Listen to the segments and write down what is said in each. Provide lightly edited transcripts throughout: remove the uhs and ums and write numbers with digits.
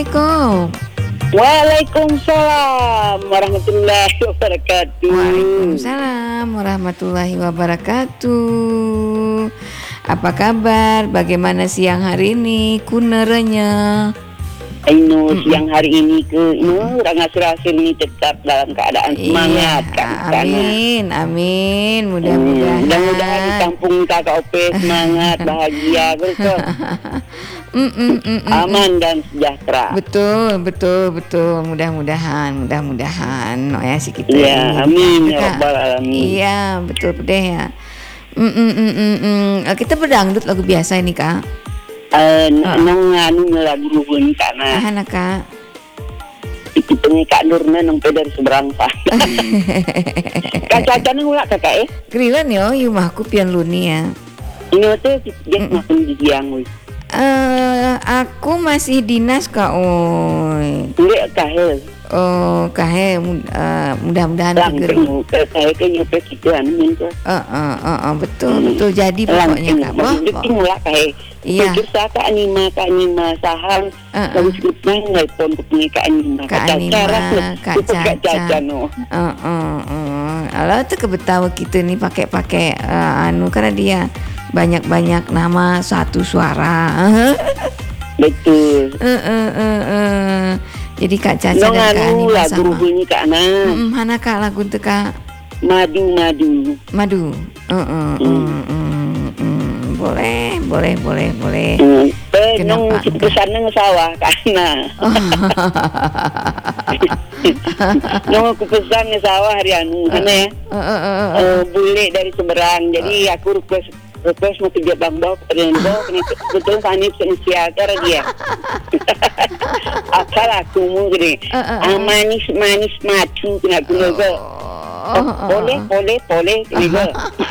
Assalamualaikum. Waalaikumsalam warahmatullahi wabarakatuh. Waalaikumsalam warahmatullahi wabarakatuh. Apa kabar? Bagaimana siang hari ini? Kunerenya? Siang hari ini orang hasil ini tetap dalam keadaan semangat. Amin. Mudah-mudahan. Mudah-mudahan di kampung kakak Ope semangat, bahagia, betul. Aman dan sejahtera. Betul. Mudah-mudahan. Oh ya sih kita. Iya, amin ya rabbal alamin. Iya, betul deh ya. Kita berdangdut lagu biasa ini, Kak. Nong lagi nuhun karena anak Kak. Iki Kak Nurna nong dari seberang pak. Kakak ulah kakak Kerilan yo, rumahku pian luni ya. Ini tuh dia makan di siang wis. Aku masih dinas Kak oi. Enggak kahel. Oh, kahe mudah-mudahan gegeri. Kahe ke nyupe gitu minta. Betul. Jadi pokoknya Kak. Deking ulah kahe. Iya. Pikir sa ka anima sahang. Lalu sikutnya ngelpon ke pengi ka anima. Kak Caca. Alah tuh kebetawa kita nih pakai karena dia banyak mana satu suara. Betul. Jadi Kak Caca dan Kak Anima sama. Lagu bunyi Kak Ana. Mana Kak lagu itu Kak? Madu. Boleh. Nong pesan nang sawah Kak Ana. Nong aku pesan nang sawah hari anu mana ya? Bule dari Seberang. Jadi aku request mau kerja bambau betul Fanny sensiaga dia. Akal aku mau gini. Manis macu kena guna ke. Boleh gitu.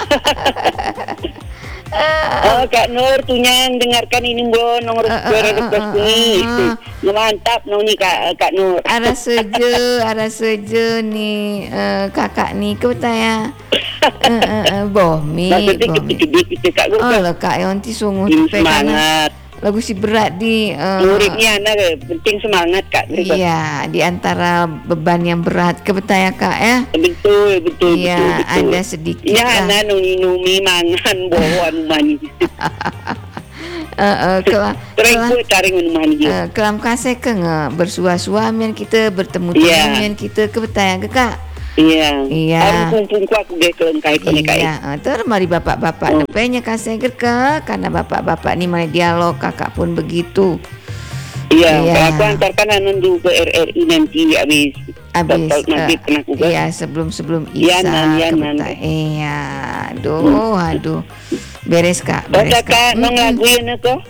Kak Nur tunyang dengarkan ini nomor request ini. Mantap nih Kak Nur. Ada seje nih kakak nih kau tanya. Bohmi. Kak Yonti sungguh semangat. Lagu si berat di muridnya anak penting semangat Kak. Iya, di antara beban yang berat kebetaya Kak ya. Betul. Iya, ada sedikit. Iya, anak numi mangan bohon mani. Kelam kasih ke bersua-sua mian kita bertemu mian kita kebetaya ke Kak. Iya. Kumpulku aku geleng kai. Iya, mari bapak-bapak nepenya kasih gerke karena bapak-bapak ni mari dialog kakak pun begitu. Iya. Aku antarkan dulu ke RRI nanti habis. Iya, sebelum Isa. Iya, aduh. Beres Kak. Kak, nong lagu ini kok.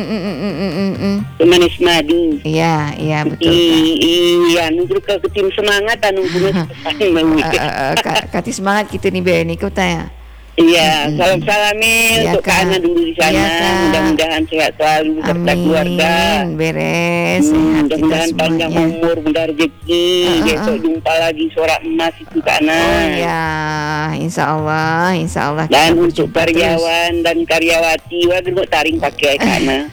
Manis madu. Iya betul. Iya, nunggu ke tim semangat anu punya Kati semangat kita nih Beni kau tanya. Iya, salam-salamin untuk Kak Ana dulu di sana. Mudah-mudahan sehat selalu serta keluarga. Beres. Mudah-mudahan panjang umur, mudah rezeki. Besok jumpa lagi suara emas itu Kak Ana. Oh ya, insya Allah. Dan untuk karyawan dan karyawati, waduh taring pakai Kak Ana.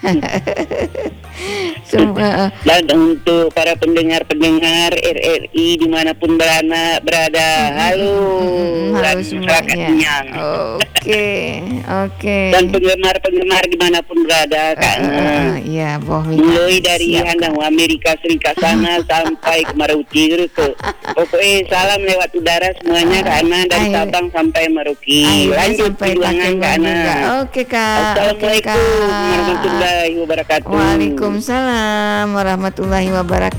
Dan untuk para pendengar RRI dimanapun berada, halo semuanya. Oke. Dan penggemar dimanapun berada karena iya, mulai dari handang Amerika Serikat sana sampai ke Merauke ke pokoknya salam lewat udara semuanya karena dari Sabang sampai Merauke. Lanjut perjuangan karena. Oke Kak. Assalamualaikum warahmatullahi wabarakatuh. Waalaikumsalam warahmatullahi wabarakatuh.